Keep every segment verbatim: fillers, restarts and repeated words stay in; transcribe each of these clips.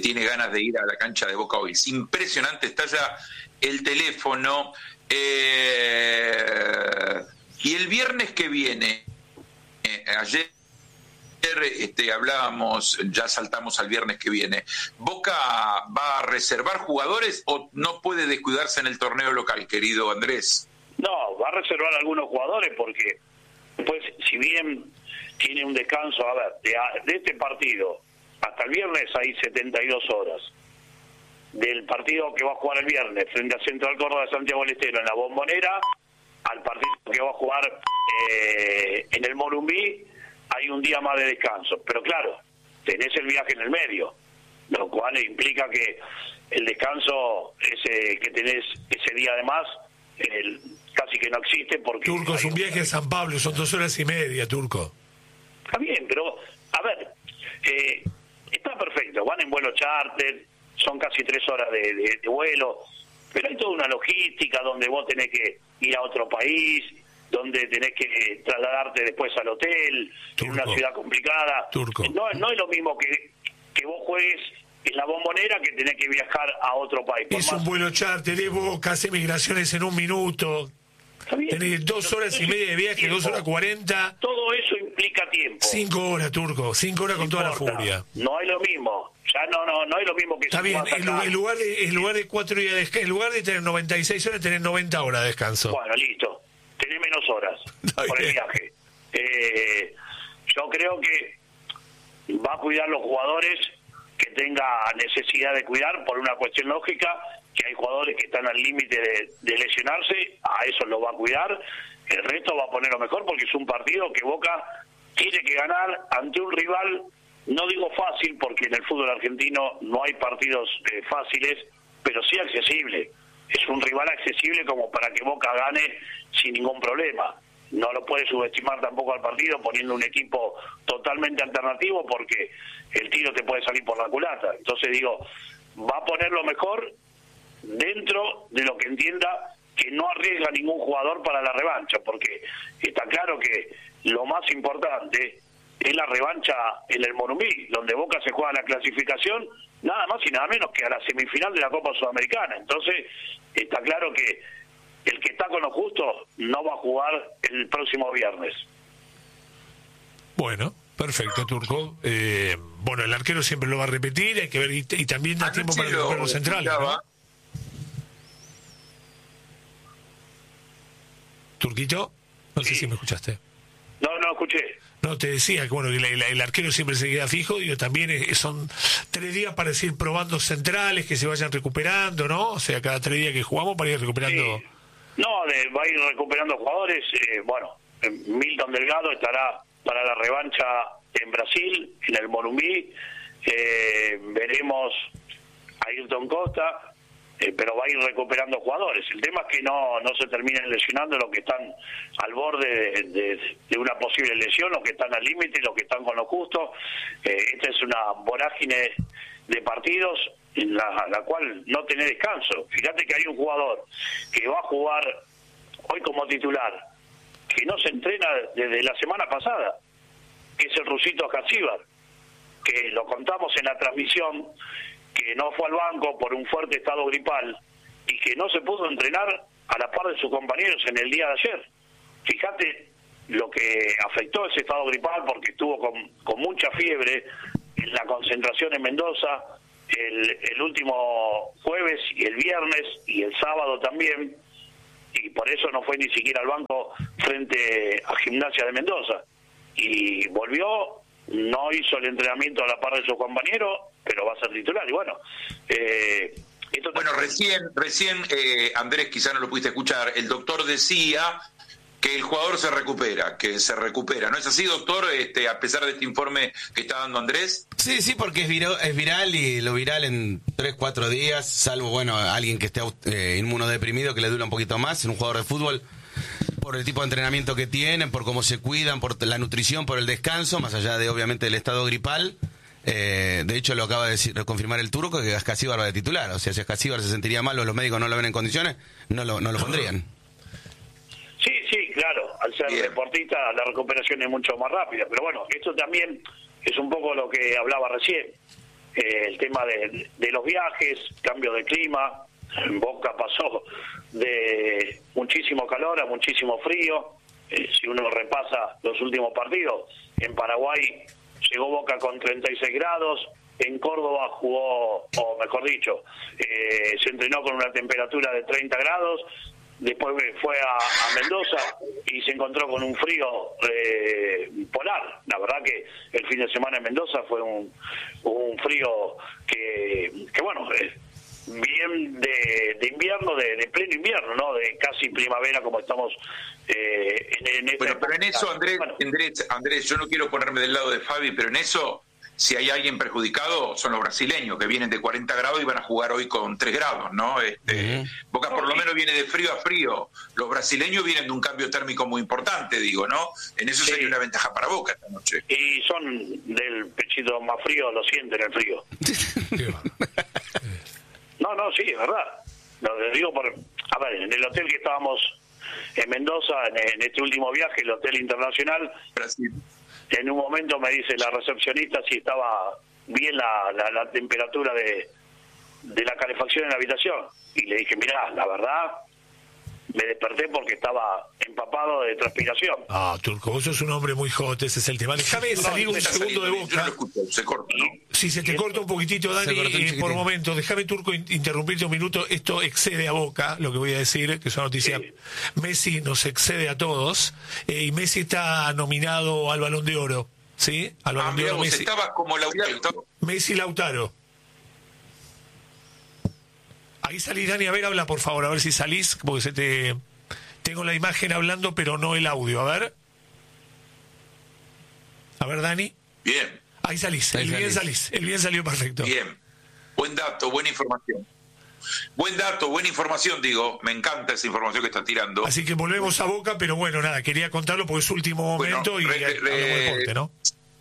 tiene ganas de ir a la cancha de Boca hoy. Es impresionante, está ya el teléfono. Eh, y el viernes que viene, eh, ayer este, hablábamos, ya saltamos al viernes que viene, ¿Boca va a reservar jugadores o no puede descuidarse en el torneo local, querido Andrés? No, va a reservar algunos jugadores porque, pues, si bien tiene un descanso, a ver, de, de este partido hasta el viernes hay setenta y dos horas. Del partido que va a jugar el viernes frente a Central Córdoba de Santiago del Estero en la Bombonera, al partido que va a jugar eh, en el Morumbí, hay un día más de descanso. Pero claro, tenés el viaje en el medio, lo cual implica que el descanso ese que tenés ese día además el, casi que no existe porque... Turco, es un viaje a San Pablo, son dos horas y media, Turco. Está bien, pero, a ver, eh, está perfecto, van en vuelo charter, son casi tres horas de, de, de vuelo, pero hay toda una logística donde vos tenés que ir a otro país, donde tenés que trasladarte después al hotel, Turco. En una ciudad complicada. Turco. No, no es lo mismo que, que vos juegues en la Bombonera que tenés que viajar a otro país. Por es más... un vuelo charter, de Boca, hace migraciones en un minuto. Tenés dos horas y media de viaje, tiempo. dos horas cuarenta. Todo eso implica tiempo. Cinco horas, Turco, cinco horas no con importa. Toda la furia. No es lo mismo. Ya no, no, no es lo mismo que... Está bien, en lugar, lugar de, en lugar de cuatro días de descanso, en lugar de tener noventa y seis horas, tener noventa horas de descanso. Bueno, listo. Tenés menos horas por el viaje. Eh, yo creo que va a cuidar los jugadores que tenga necesidad de cuidar por una cuestión lógica, que hay jugadores que están al límite de, de lesionarse, a eso lo va a cuidar, el resto va a poner lo mejor porque es un partido que Boca tiene que ganar ante un rival, no digo fácil porque en el fútbol argentino no hay partidos eh, fáciles, pero sí accesible. Es un rival accesible como para que Boca gane sin ningún problema. No lo puede subestimar tampoco al partido poniendo un equipo totalmente alternativo porque el tiro te puede salir por la culata. Entonces digo, va a poner lo mejor dentro de lo que entienda que no arriesga ningún jugador para la revancha, porque está claro que lo más importante es la revancha en el Morumbí, donde Boca se juega la clasificación nada más y nada menos que a la semifinal de la Copa Sudamericana. Entonces está claro que el que está con lo justo no va a jugar el próximo viernes. Bueno, perfecto, Turco. Eh, bueno, el arquero siempre lo va a repetir, hay que ver, y, y también da tiempo para recuperar los centrales, ¿no? Turquito, no sí. sé si me escuchaste. No, no escuché. No, te decía que bueno, el, el, el arquero siempre se queda fijo, digo, también es, son tres días para ir probando centrales que se vayan recuperando, ¿no? O sea, cada tres días que jugamos para ir recuperando. Sí. No, de, va a ir recuperando jugadores. Eh, bueno, Milton Delgado estará para la revancha en Brasil, en el Morumbí. Eh, veremos a Ayrton Costa. Eh, pero va a ir recuperando jugadores. El tema es que no no se terminen lesionando los que están al borde de, de, de una posible lesión, los que están al límite, los que están con lo justo. Eh, esta es una vorágine de partidos en la, la cual no tiene descanso. Fíjate que hay un jugador que va a jugar hoy como titular, que no se entrena desde la semana pasada, que es el rusito Jasíbar, que lo contamos en la transmisión, que no fue al banco por un fuerte estado gripal y que no se pudo entrenar a la par de sus compañeros en el día de ayer. Fíjate lo que afectó ese estado gripal porque estuvo con, con mucha fiebre en la concentración en Mendoza el, el último jueves y el viernes y el sábado también, y por eso no fue ni siquiera al banco frente a Gimnasia de Mendoza. Y volvió, no hizo el entrenamiento a la par de sus compañeros, pero va a ser titular. Y bueno, eh, esto bueno, recién, recién eh, Andrés, quizá no lo pudiste escuchar, el doctor decía que el jugador se recupera, que se recupera. ¿No es así, doctor, este, a pesar de este informe que está dando Andrés? Sí, sí, porque es viral, es viral y lo viral en tres, cuatro días, salvo, bueno, alguien que esté eh, inmunodeprimido, que le dura un poquito más, en un jugador de fútbol, por el tipo de entrenamiento que tienen, por cómo se cuidan, por la nutrición, por el descanso, más allá de, obviamente, del estado gripal. Eh, de hecho, lo acaba de decir, confirmar el turco, que Ascasíbar va de titular. O sea, si Ascasíbar se sentiría mal o los médicos no lo ven en condiciones, no lo, no lo pondrían. Sí, sí, claro. Al ser Bien. deportista, la recuperación es mucho más rápida. Pero bueno, esto también es un poco lo que hablaba recién. eh, el tema de, de los viajes, cambio de clima. En Boca pasó de muchísimo calor a muchísimo frío. Eh, si uno repasa los últimos partidos, en Paraguay llegó Boca con treinta y seis grados, en Córdoba jugó, o mejor dicho, eh, se entrenó con una temperatura de treinta grados, después fue a, a Mendoza y se encontró con un frío eh, polar. La verdad que el fin de semana en Mendoza fue un, un frío que, que bueno, eh, bien de, de invierno, de, de pleno invierno, ¿no? De casi primavera como estamos eh, en, en esta Bueno, pero en eso, Andrés, bueno. Andrés, Andrés, yo no quiero ponerme del lado de Fabi, pero en eso, si hay alguien perjudicado, son los brasileños, que vienen de cuarenta grados y van a jugar hoy con tres grados, ¿no? Este, uh-huh. Boca por lo menos viene de frío a frío. Los brasileños vienen de un cambio térmico muy importante, digo, ¿no? En eso sí. Sería una ventaja para Boca esta noche. Y son del pechito más frío, lo sienten el frío. No, no, sí, es verdad. Lo digo por... A ver, en el hotel que estábamos en Mendoza, en, en este último viaje, el Hotel Internacional, Brasil. En un momento me dice la recepcionista si estaba bien la, la, la temperatura de, de la calefacción en la habitación. Y le dije, mirá, la verdad, me desperté porque estaba empapado de transpiración. Ah, Turco, vos sos un hombre muy hot, ese es el tema. Déjame no, salir un segundo de Boca. Yo no lo escucho, se corta, ¿no? Si se te corta un poquitito, Dani, eh, por momento, déjame, Turco, interrumpirte un minuto. Esto excede a Boca, lo que voy a decir, que es una noticia. Sí. Messi nos excede a todos, eh, y Messi está nominado al Balón de Oro, ¿sí? Al Balón ah, de Oro. Vos Messi. Estaba como Lautaro. Messi Lautaro. Ahí salís, Dani, a ver, habla por favor, a ver si salís, porque se te... Tengo la imagen hablando, pero no el audio, a ver. A ver, Dani. Bien. Ahí salís, Ahí el salís. bien salís, el bien salió perfecto. Bien, buen dato, buena información. Buen dato, buena información, digo, me encanta esa información que está tirando. Así que volvemos a Boca, pero bueno, nada, quería contarlo porque es último momento bueno, y re, hablamos de deporte, ¿no?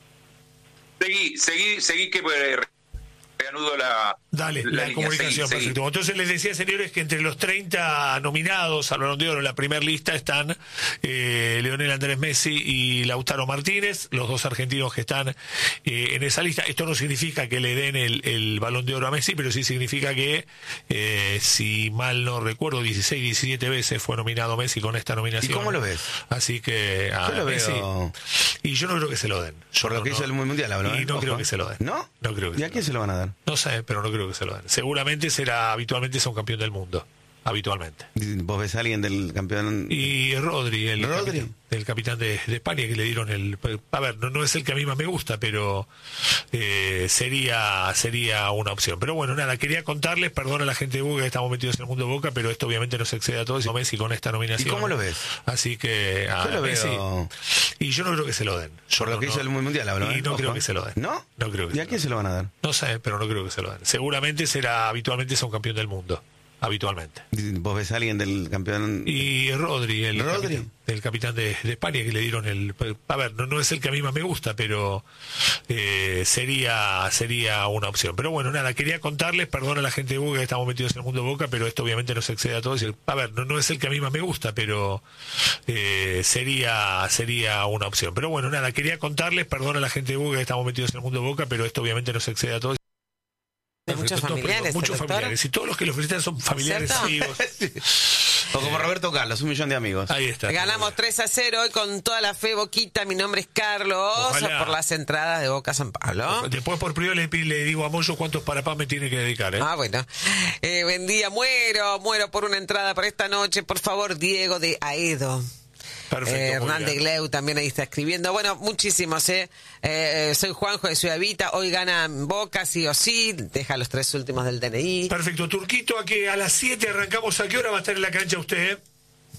Seguí, seguí, seguí que... reanudo la, Dale, la, la comunicación, seguí, perfecto. Seguí. Entonces les decía, señores, que entre los treinta nominados al Balón de Oro en la primera lista están eh, Lionel Andrés Messi y Lautaro Martínez, los dos argentinos que están eh, en esa lista. Esto no significa que le den el, el Balón de Oro a Messi, pero sí significa que, eh, si mal no recuerdo, dieciséis, diecisiete veces fue nominado Messi con esta nominación. ¿Y cómo lo ves? Así que a yo lo Messi, veo... Y yo no creo que se lo den. Yo Por lo no, que hizo no, el Mundial, hablo, Y ¿eh? no Ojo. creo que se lo den. ¿No? No creo que ¿Y a quién se lo van a dar? No sé, pero no creo que se lo den. Seguramente será, habitualmente sea un campeón del mundo. Habitualmente. ¿Vos ves a alguien del campeón? Y Rodri, el ¿Rodri? capitán, el capitán de, de España, que le dieron el... A ver, no, no es el que a mí más me gusta, pero eh, sería sería una opción. Pero bueno, nada, quería contarles, perdón a la gente de Boca que estamos metidos en el mundo de Boca, pero esto obviamente nos excede a todos y Messi con esta nominación. ¿Y cómo lo ves? Así que... A yo lo Messi, veo... Y yo no creo que se lo den. Yo Por lo no, que hizo no, el Mundial, hablo, Y ¿eh? no Ojo. creo que se lo den. ¿No? No creo que ¿Y a quién se lo van a dar? No sé, pero no creo que se lo den. Seguramente será, habitualmente sea un campeón del mundo. Habitualmente. ¿Vos ves a alguien del campeón? Y Rodri, el ¿Rodri? capitán, el capitán de, de España, que le dieron el... A ver, no, no es el que a mí más me gusta, pero eh, sería sería una opción. Pero bueno, nada, quería contarles, perdón a la gente de Boca que estamos metidos en el mundo de Boca, pero esto obviamente nos excede a todos. A ver, no, no es el que a mí más me gusta, pero eh, sería sería una opción. Pero bueno, nada, quería contarles, perdón a la gente de Boca que estamos metidos en el mundo de Boca, pero esto obviamente nos excede a todos. De muchos familiares, no, muchos familiares. Y todos los que lo felicitan son familiares, amigos. O como Roberto Carlos, un millón de amigos. Ahí está. Ganamos tres a cero hoy con toda la fe, Boquita. Mi nombre es Carlos. Ojalá. Por las entradas de Boca San Pablo. Después por privado le, le digo a Moyo cuántos parapás me tiene que dedicar, ¿eh? Ah, bueno. Eh, buen día, muero, muero por una entrada para esta noche. Por favor, Diego de Aedo. Perfecto, eh, Hernán de bien. Gleu también ahí está escribiendo. Bueno, muchísimos, ¿eh? eh soy Juanjo de Ciudad Vita. Hoy gana Boca, sí o sí. Deja los tres últimos del D N I. Perfecto. Turquito, a que a las siete arrancamos. ¿A qué hora va a estar en la cancha usted? Eh?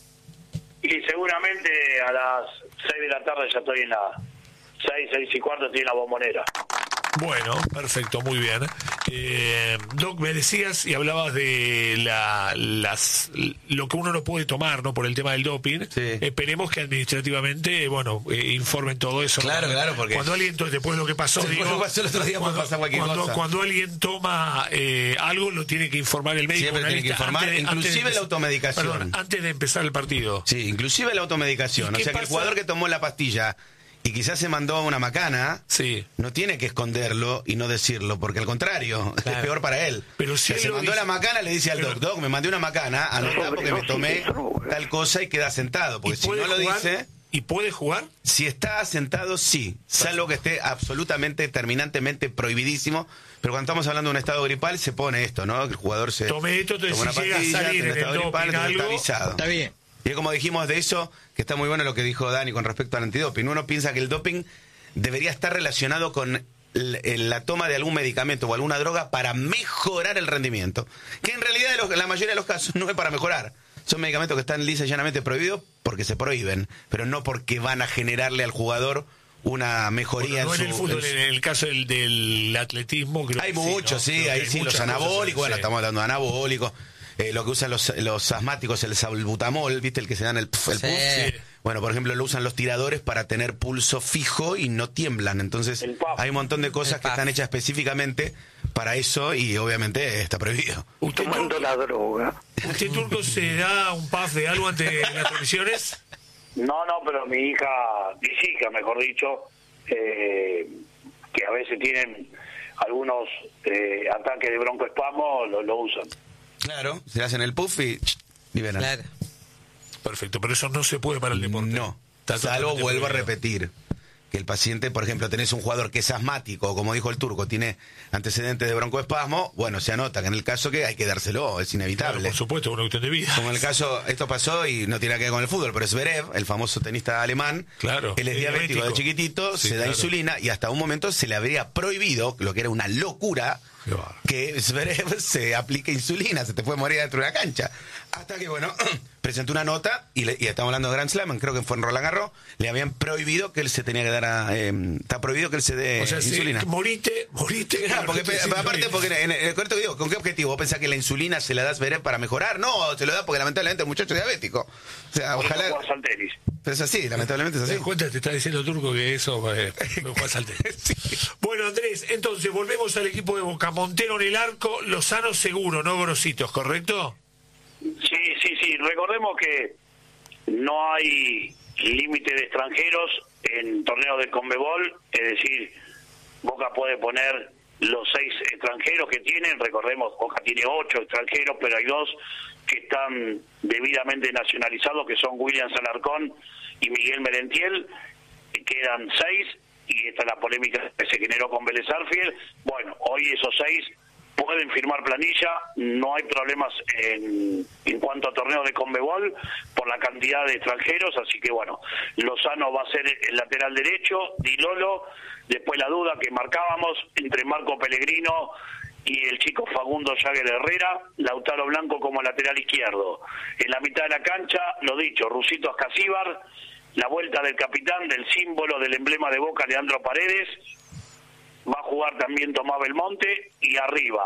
Y seguramente a las seis de la tarde ya estoy en la... seis, seis y cuarto estoy en la Bombonera. Bueno, perfecto, muy bien. Eh, Doc, me decías y hablabas de la, las lo que uno no puede tomar, ¿no? Por el tema del doping. Sí. Esperemos que administrativamente, bueno, eh, informen todo eso. Claro, cuando, claro, porque... Cuando alguien, después de lo que pasó, Después digo, lo que pasó el otro día puede cuando, pasar cualquier cuando, cosa. Cuando alguien toma eh, algo, lo tiene que informar el médico. Siempre tiene que informar, antes de, inclusive antes de, la automedicación. Perdón, antes de empezar el partido. Sí, inclusive la automedicación. O sea, que el jugador que tomó la pastilla y quizás se mandó una macana, sí. no tiene que esconderlo y no decirlo, porque al contrario, claro. es peor para él. Pero si él se mandó dice... la macana, le dice al pero... doc, doc, me mandé una macana, anotá porque me tomé tal cosa y queda sentado, porque si no jugar? lo dice... ¿Y puede jugar? Si está sentado, sí, salvo que esté absolutamente, terminantemente prohibidísimo. Pero cuando estamos hablando de un estado gripal, se pone esto, ¿no? Que el jugador se tome esto, entonces toma si una llega pastilla, a salir en estado el gripal, doping entonces algo, está avisado. Está bien. Y como dijimos de eso, que está muy bueno lo que dijo Dani con respecto al antidoping. Uno piensa que el doping debería estar relacionado con la toma de algún medicamento o alguna droga para mejorar el rendimiento. Que en realidad en la mayoría de los casos no es para mejorar. Son medicamentos que están lisa y llanamente prohibidos porque se prohíben, pero no porque van a generarle al jugador una mejoría bueno, no en, en su... el fútbol, en, en, el caso del, del atletismo... Creo hay que muchos, sí, ¿no? sí ahí sí, los anabólicos, cosas, bueno, sí. estamos hablando de anabólicos, eh, lo que usan los, los asmáticos, el salbutamol, ¿viste? El que se dan el, pf, el Sí. puff. Sí. Bueno, por ejemplo, lo usan los tiradores para tener pulso fijo y no tiemblan. Entonces, hay un montón de cosas que están hechas específicamente para eso y obviamente está prohibido. ¿Usted, Tomando Turco, la droga. ¿Usted, Turco, se da un puff de algo ante las transmisiones? No, no, pero mi hija, mis hijas, mejor dicho, eh, que a veces tienen algunos eh, ataques de broncoespasmo, lo, lo usan. Claro, se hacen el puff y liberan. Claro. Perfecto, pero eso no se puede para el deporte. No, Está salvo totalmente vuelvo a prohibido. repetir. Que el paciente, por ejemplo, tenés un jugador que es asmático, como dijo el Turco, tiene antecedentes de broncoespasmo, bueno, se anota que en el caso que hay que dárselo, es Claro, inevitable. por supuesto, una cuestión de vida. Como en el caso, esto pasó y no tiene nada que ver con el fútbol, pero Zverev, el famoso tenista alemán, Claro, él es es diabético, diabético. de chiquitito, Sí, se da claro. insulina y hasta un momento se le habría prohibido, lo que era una locura, Qué bárbaro. que Zverev se aplique insulina, se te puede morir dentro de la cancha. Hasta que, bueno, presentó una nota, y, le, y estamos hablando de Grand Slam, creo que fue en Roland Garros, le habían prohibido que él se tenía que dar a... Eh, está prohibido que él se dé O sea, insulina. si morite, morite. Claro, porque, Sí, sí, aparte, sí. porque en el correcto digo, ¿con qué objetivo? ¿Vos pensás que la insulina se la das Zverev para mejorar? No, se lo da porque lamentablemente el muchacho es diabético. O sea, ojalá... Juegas al tenis. Pero es así, lamentablemente es ¿Te así. das cuenta? Te está diciendo Turco que eso eh, no juegas al tenis. Sí. Bueno, Andrés, entonces volvemos al equipo de Boca. Montero en el arco, Lozano seguro, no Grositos, ¿correcto? Sí, sí, sí. Recordemos que no hay límite de extranjeros en torneos de Conmebol, es decir, Boca puede poner los seis extranjeros que tienen. Recordemos, Boca tiene ocho extranjeros, pero hay dos que están debidamente nacionalizados, que son William Alarcón y Miguel Merentiel. Quedan seis, y esta es la polémica que se generó con Vélez Arfiel. Bueno, hoy esos seis pueden firmar planilla, no hay problemas en, en cuanto a torneos de Conmebol por la cantidad de extranjeros, así que bueno, Lozano va a ser el lateral derecho, Di Lolo, después la duda que marcábamos entre Marco Pellegrino y el chico Facundo Jagger Herrera, Lautaro Blanco como lateral izquierdo. En la mitad de la cancha, lo dicho, Rusito Ascasíbar, la vuelta del capitán, del símbolo, del emblema de Boca, Leandro Paredes. Va a jugar también Tomás Belmonte, y arriba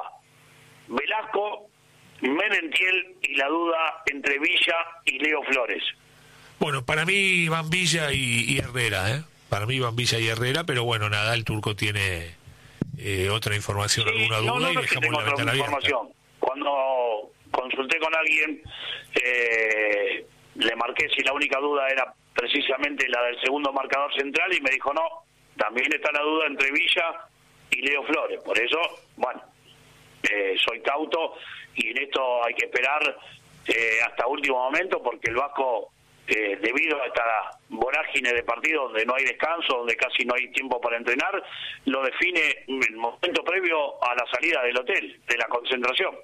Velasco, Merentiel y la duda entre Villa y Leo Flores. Bueno, para mí Van Villa y, y Herrera, ¿eh? Para mí Van Villa y Herrera, pero bueno, nada, el Turco tiene eh, otra información, Sí, alguna no, duda, no, y no es que dejamos tengo la otra ventana abierta. información. Cuando consulté con alguien, eh, le marqué si la única duda era precisamente la del segundo marcador central, y me dijo no, también está la duda entre Villa y Leo Flores. Por eso, bueno, eh, soy cauto, y en esto hay que esperar eh, hasta último momento, porque el Vasco, eh, debido a esta vorágine de partido donde no hay descanso, donde casi no hay tiempo para entrenar, lo define en el momento previo a la salida del hotel, de la concentración.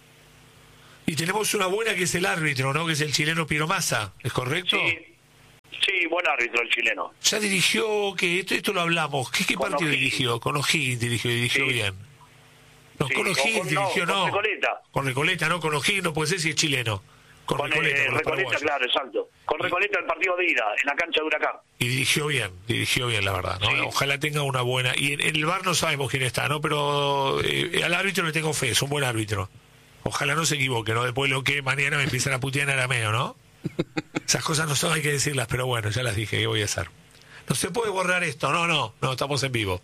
Y tenemos una buena que es el árbitro, ¿no? Que es el chileno Piero Massa, ¿es correcto? Sí, sí, buen árbitro el chileno. Ya dirigió, que esto, esto lo hablamos, ¿qué, qué Con partido O'Higgins. dirigió? Con O'Higgins dirigió, dirigió Sí. bien. No, Sí, con o O'Higgins con- no, dirigió, con no. Recoleta. Con Recoleta, no, con O'Higgins no puede ser si es chileno. Con, Con Recoleta, eh, con los Recoleta, paraguayos. claro, exacto. Con Recoleta el partido de ida, en la cancha de Huracán. Y dirigió bien, dirigió bien, la verdad, ¿no? Sí. Ojalá tenga una buena... Y en, en el V A R no sabemos quién está, ¿no? Pero eh, al árbitro le tengo fe, es un buen árbitro. Ojalá no se equivoque, ¿no? Después lo que mañana me empiezan a putear en arameo, ¿no? Esas cosas no son, hay que decirlas, pero bueno, ya las dije, ¿qué voy a hacer? No se puede borrar esto, no, no, no, estamos en vivo.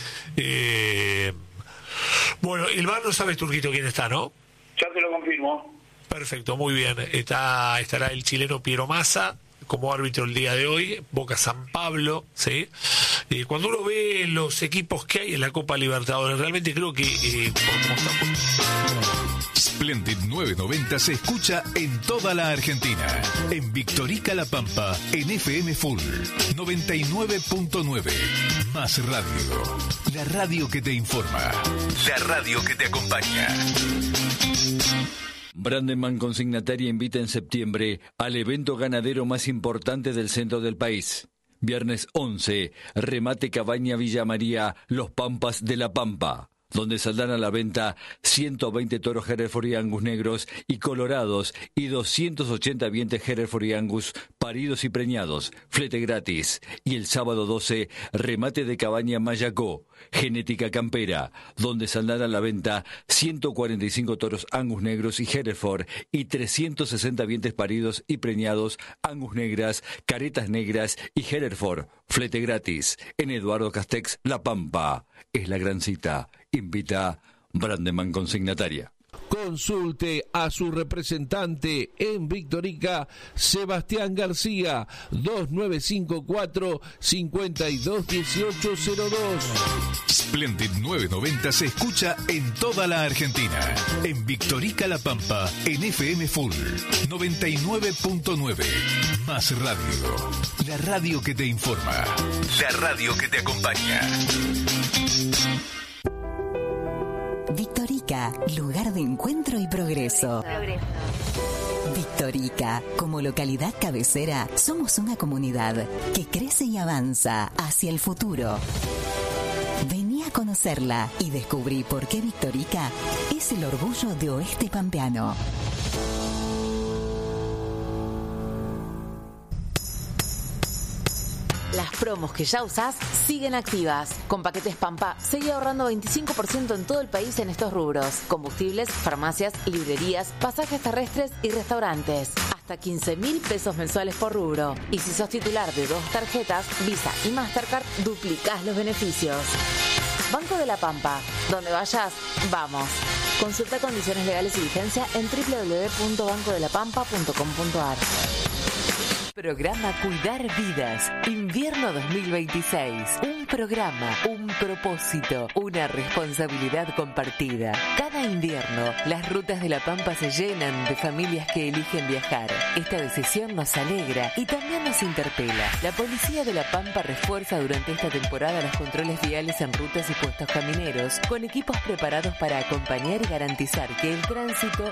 Eh, bueno, el V A R no sabe, Turquito, quién está, ¿no? Ya te lo confirmo. Perfecto, muy bien. Está, estará el chileno Piero Massa como árbitro el día de hoy, Boca San Pablo, ¿sí? Eh, cuando uno ve los equipos que hay en la Copa Libertadores, realmente creo que eh, por cómo estamos... Splendid novecientos noventa se escucha en toda la Argentina. En Victorica La Pampa, en F M Full noventa y nueve punto nueve. Más radio. La radio que te informa. La radio que te acompaña. Brandeman Consignataria invita en septiembre al evento ganadero más importante del centro del país. Viernes once, remate Cabaña Villa María, Los Pampas de La Pampa, donde saldrán a la venta ciento veinte toros Hereford y Angus negros y colorados y doscientos ochenta dientes Hereford y Angus paridos y preñados, flete gratis. Y el sábado doce, remate de Cabaña Mayacó, genética campera, donde saldrán a la venta ciento cuarenta y cinco toros Angus negros y Hereford y trescientos sesenta dientes paridos y preñados, Angus negras, caretas negras y Hereford, flete gratis. En Eduardo Castex, La Pampa. Es la gran cita. Invita Brandeman Consignataria. Consulte a su representante en Victorica, Sebastián García, dos nueve cinco cuatro, cinco dos uno ocho cero dos. Splendid novecientos noventa se escucha en toda la Argentina. En Victorica La Pampa, en F M Full noventa y nueve punto nueve. Más radio. La radio que te informa. La radio que te acompaña. Victorica, lugar de encuentro y progreso. Victorica, como localidad cabecera, somos una comunidad que crece y avanza hacia el futuro. Vení a conocerla y descubrí por qué Victorica es el orgullo de Oeste Pampeano. Las promos que ya usás siguen activas. Con Paquetes Pampa, seguí ahorrando veinticinco por ciento en todo el país en estos rubros: combustibles, farmacias, librerías, pasajes terrestres y restaurantes. Hasta quince mil pesos mensuales por rubro. Y si sos titular de dos tarjetas, Visa y Mastercard, duplicás los beneficios. Banco de la Pampa. Donde vayas, vamos. Consulta condiciones legales y vigencia en doble u doble u doble u punto banco de la pampa punto com punto a r. Programa Cuidar Vidas, invierno dos mil veintiséis. Un programa, un propósito, una responsabilidad compartida. Cada invierno, las rutas de La Pampa se llenan de familias que eligen viajar. Esta decisión nos alegra y también nos interpela. La Policía de La Pampa refuerza durante esta temporada los controles viales en rutas y puestos camineros, con equipos preparados para acompañar y garantizar que el tránsito